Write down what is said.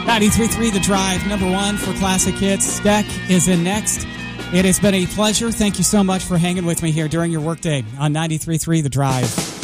93.3 The Drive, number one for classic hits. Steck is in next. It has been a pleasure. Thank you so much for hanging with me here during your workday on 93.3 The Drive.